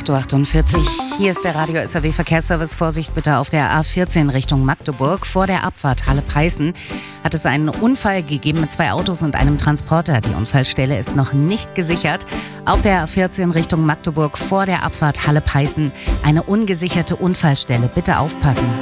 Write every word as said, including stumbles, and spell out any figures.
acht Uhr achtundvierzig. Hier ist der Radio S R W Verkehrsservice. Vorsicht bitte auf der A vierzehn Richtung Magdeburg. Vor der Abfahrt Halle-Peißen hat es einen Unfall gegeben mit zwei Autos und einem Transporter. Die Unfallstelle ist noch nicht gesichert. Auf der A vierzehn Richtung Magdeburg vor der Abfahrt Halle-Peißen eine ungesicherte Unfallstelle. Bitte aufpassen.